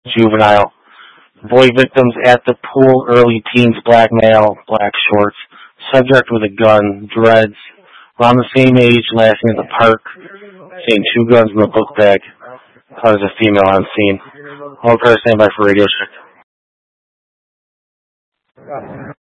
juvenile. Boy victims at the pool, early teens, black male, black shorts. Subject with a gun, dreads, around the same age, lasting at the park, seeing 2 guns in the book bag. Caught as a female on scene. All cars stand by for radio check.